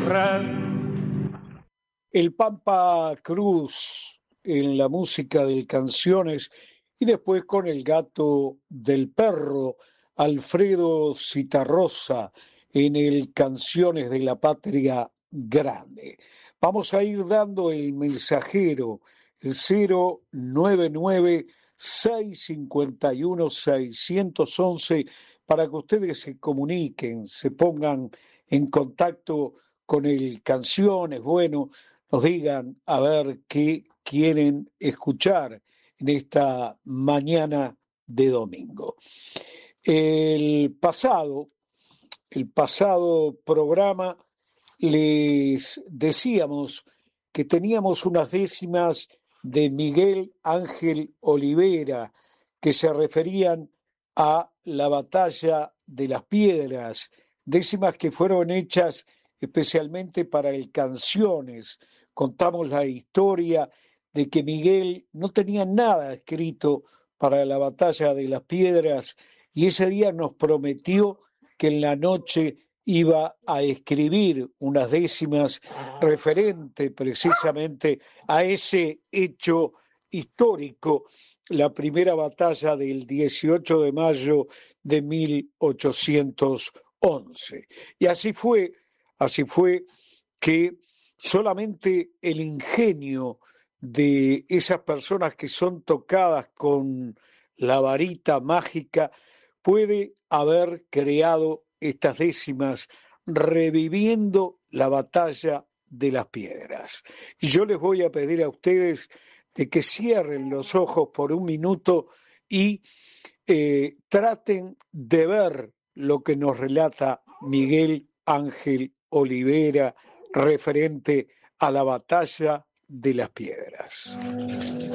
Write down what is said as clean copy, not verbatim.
El Pampa Cruz en la música de Canciones y después con el gato del perro, Alfredo Citarrosa en el Canciones de la Patria Grande. Vamos a ir dando el mensajero, el 099-651-611, para que ustedes se comuniquen, se pongan en contacto con el Canciones, bueno, nos digan a ver qué quieren escuchar en esta mañana de domingo. El pasado programa les decíamos que teníamos unas décimas de Miguel Ángel Olivera que se referían a la batalla de las piedras, décimas que fueron hechas especialmente para el Canciones. Contamos la historia de que Miguel no tenía nada escrito para la batalla de las piedras y ese día nos prometió que en la noche iba a escribir unas décimas referente precisamente a ese hecho histórico, la primera batalla del 18 de mayo de 1811. Y así fue que solamente el ingenio de esas personas que son tocadas con la varita mágica puede haber creado estas décimas reviviendo la batalla de las piedras. Y yo les voy a pedir a ustedes de que cierren los ojos por un minuto y traten de ver lo que nos relata Miguel Ángel Olivera referente a la batalla de las piedras.